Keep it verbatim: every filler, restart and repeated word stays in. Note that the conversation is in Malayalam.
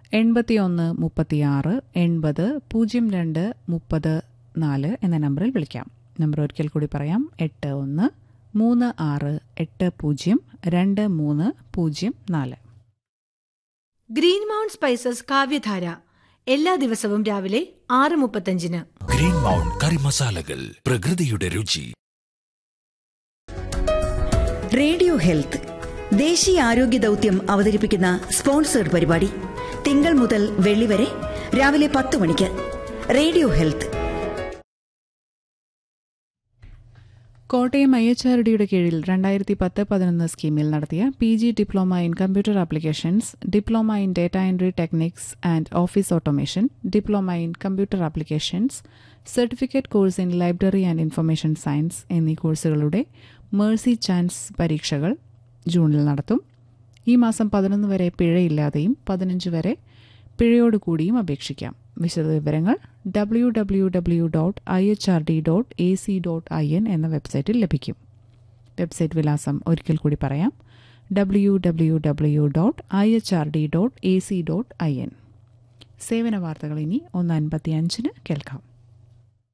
എൺപത്തിയൊന്ന് മുപ്പത്തിയാറ് എൺപത് പൂജ്യം രണ്ട് മുപ്പത് നാല് എന്ന നമ്പറിൽ വിളിക്കാം. നമ്പർ ഒരിക്കൽ കൂടി പറയാം: എട്ട് ഒന്ന് മൂന്ന് ആറ് എട്ട് പൂജ്യം രണ്ട് മൂന്ന് പൂജ്യം നാല്. ഗ്രീൻ മൗണ്ട് സ്പൈസസ് കാവ്യധാര എല്ലാ ദിവസവും രാവിലെ ആറ് മുപ്പത്തഞ്ചിന്. ഗ്രീൻ മൗണ്ട് കറി മസാലകൾ, പ്രകൃതിയുടെ രുചി. റേഡിയോ ഹെൽത്ത് ദേശീയ ആരോഗ്യ ദൗത്യം അവതരിപ്പിക്കുന്ന സ്പോൺസേഡ് പരിപാടി തിങ്കൾ മുതൽ വെള്ളി വരെ രാവിലെ പത്ത് മണിക്ക്. Radio health. Kottayam I H R ഡിയുടെ കീഴിൽ രണ്ടായിരത്തി പത്ത് പതിനൊന്ന് സ്കീമിൽ നടത്തിയ P G diploma in computer applications, diploma in data entry techniques and office automation, diploma in computer applications, certificate course in library and information science എന്നീ കോഴ്സുകളുടെ മേഴ്സി ചാൻസ് പരീക്ഷകൾ ജൂണിൽ നടത്തും. ഈ മാസം പതിനൊന്ന് വരെ പിഴയില്ലാതെയും പതിനഞ്ച് വരെ പിഴയോടുകൂടിയും അപേക്ഷിക്കാം. വിശദവിവരങ്ങൾ W W W dot I H R D dot A C dot I N എന്ന വെബ്സൈറ്റിൽ ലഭിക്കും. വെബ്സൈറ്റ് വിലാസം ഒരിക്കൽ കൂടി പറയാം: W W W dot I H R D dot A C dot I N. സേവന വാർത്തകൾ ഇനി ഒന്ന് അൻപത്തി അഞ്ചിന് കേൾക്കാം.